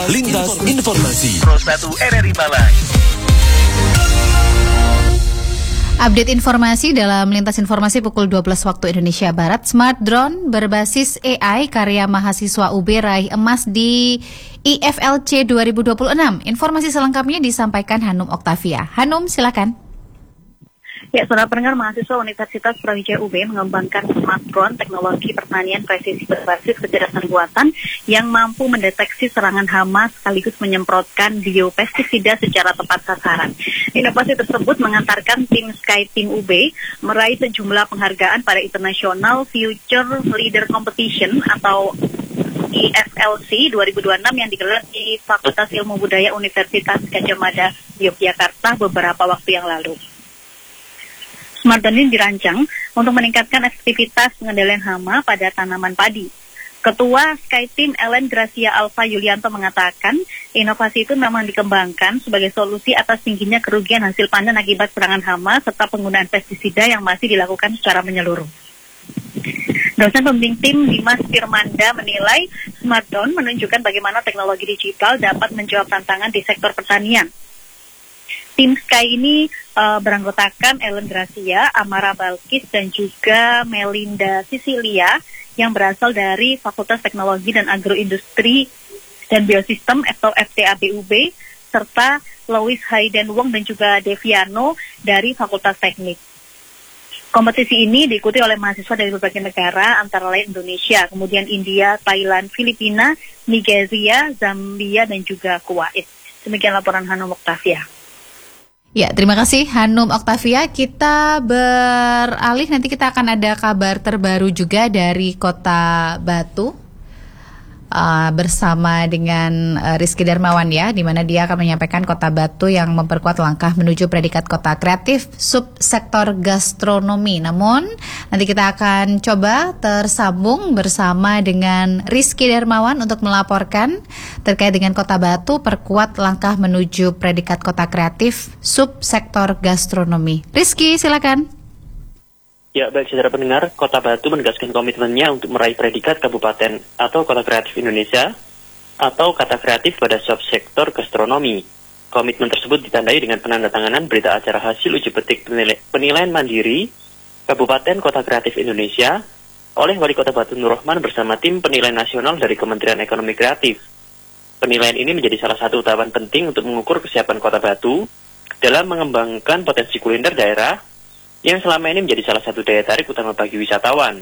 Lintas Informasi Pro 1 RRI Malang. Update informasi dalam Lintas Informasi pukul 12 waktu Indonesia Barat. Smart drone berbasis AI karya mahasiswa UB raih emas di IFLC 2026. Informasi selengkapnya disampaikan Hanum Oktavia. Hanum, silakan. Ya, saudara pendengar, mahasiswa Universitas Brawijaya UB mengembangkan smart drone teknologi pertanian presisi berbasis kecerdasan buatan yang mampu mendeteksi serangan hama sekaligus menyemprotkan biopestisida secara tepat sasaran. Inovasi tersebut mengantarkan tim Sky Team UB meraih sejumlah penghargaan pada International Future Leader Competition atau IFLC 2026 yang digelar di Fakultas Ilmu Budaya Universitas Gadjah Mada, Yogyakarta beberapa waktu yang lalu. Smart drone ini dirancang untuk meningkatkan efektivitas pengendalian hama pada tanaman padi. Ketua Sky Team Ellen Gracia Alfa Yulianto mengatakan, inovasi itu memang dikembangkan sebagai solusi atas tingginya kerugian hasil panen akibat serangan hama serta penggunaan pestisida yang masih dilakukan secara menyeluruh. Dosen pembimbing tim Dimas Firmanda menilai smart drone menunjukkan bagaimana teknologi digital dapat menjawab tantangan di sektor pertanian. Tim Sky ini beranggotakan Ellen Gracia, Amara Balkis, dan juga Melinda Sicilia yang berasal dari Fakultas Teknologi dan Agroindustri dan Biosistem atau FTABUB, serta Louis Hayden Wong dan juga Deviano dari Fakultas Teknik. Kompetisi ini diikuti oleh mahasiswa dari berbagai negara, antara lain Indonesia, kemudian India, Thailand, Filipina, Nigeria, Zambia, dan juga Kuwait. Demikian laporan Hanum Oktavia. Ya, terima kasih Hanum Oktavia. Kita beralih, nanti kita akan ada kabar terbaru juga dari Kota Batu bersama dengan Rizky Darmawan ya, di mana dia akan menyampaikan Kota Batu yang memperkuat langkah menuju predikat kota kreatif subsektor gastronomi. Namun nanti kita akan coba tersambung bersama dengan Rizky Darmawan untuk melaporkan terkait dengan Kota Batu perkuat langkah menuju predikat kota kreatif subsektor gastronomi. Rizky, silakan. Ya, baik saudara pendengar, Kota Batu menegaskan komitmennya untuk meraih predikat kabupaten atau kota kreatif Indonesia atau kata kreatif pada subsektor gastronomi. Komitmen tersebut ditandai dengan penandatanganan berita acara hasil uji petik penilaian mandiri Kabupaten Kota Kreatif Indonesia oleh Wali Kota Batu Nur Rahman bersama tim penilaian nasional dari Kementerian Ekonomi Kreatif. Penilaian ini menjadi salah satu tahapan penting untuk mengukur kesiapan Kota Batu dalam mengembangkan potensi kuliner daerah yang selama ini menjadi salah satu daya tarik utama bagi wisatawan.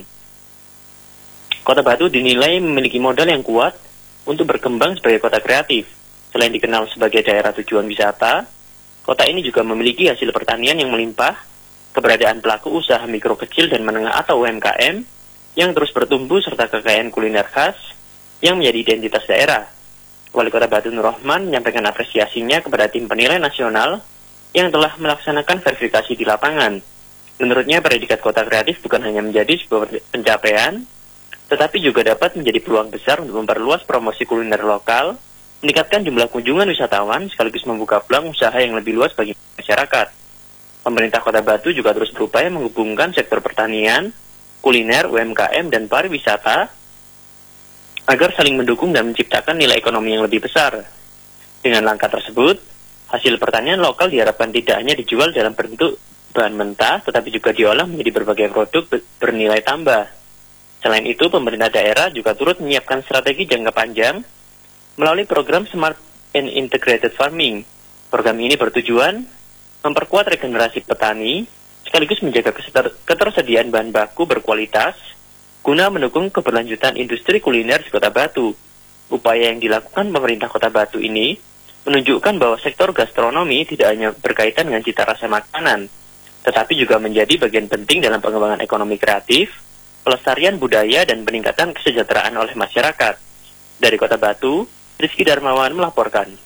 Kota Batu dinilai memiliki modal yang kuat untuk berkembang sebagai kota kreatif. Selain dikenal sebagai daerah tujuan wisata, kota ini juga memiliki hasil pertanian yang melimpah, keberadaan pelaku usaha mikro kecil dan menengah atau UMKM yang terus bertumbuh, serta kekayaan kuliner khas yang menjadi identitas daerah. Wali Kota Batu Nur Rahman menyampaikan apresiasinya kepada tim penilai nasional yang telah melaksanakan verifikasi di lapangan. Menurutnya, predikat kota kreatif bukan hanya menjadi sebuah pencapaian, tetapi juga dapat menjadi peluang besar untuk memperluas promosi kuliner lokal, meningkatkan jumlah kunjungan wisatawan, sekaligus membuka peluang usaha yang lebih luas bagi masyarakat. Pemerintah Kota Batu juga terus berupaya menghubungkan sektor pertanian, kuliner, UMKM, dan pariwisata agar saling mendukung dan menciptakan nilai ekonomi yang lebih besar. Dengan langkah tersebut, hasil pertanian lokal diharapkan tidak hanya dijual dalam bentuk bahan mentah, tetapi juga diolah menjadi berbagai produk bernilai tambah. Selain itu, pemerintah daerah juga turut menyiapkan strategi jangka panjang melalui program Smart and Integrated Farming. Program ini bertujuan memperkuat regenerasi petani, sekaligus menjaga ketersediaan bahan baku berkualitas, guna mendukung keberlanjutan industri kuliner di Kota Batu. Upaya yang dilakukan pemerintah Kota Batu ini menunjukkan bahwa sektor gastronomi tidak hanya berkaitan dengan cita rasa makanan, tetapi juga menjadi bagian penting dalam pengembangan ekonomi kreatif, pelestarian budaya, dan peningkatan kesejahteraan oleh masyarakat. Dari Kota Batu, Rizky Darmawan melaporkan.